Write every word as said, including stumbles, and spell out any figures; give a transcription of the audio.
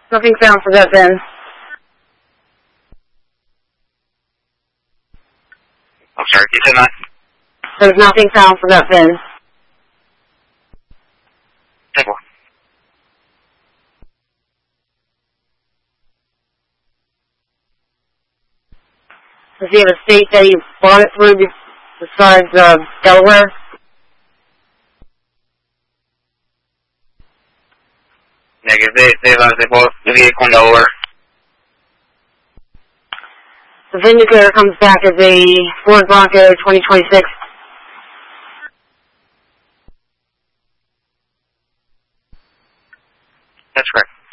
Nothing found for that VIN. I'm sorry, you said that? There's nothing found for that VIN. Take one. Does he have a state that he bought it through besides uh, Delaware? Negative. They, they, uh, they both, the vehicle in Delaware. The VIN indicator comes back as a Ford Bronco twenty twenty-six. That's correct.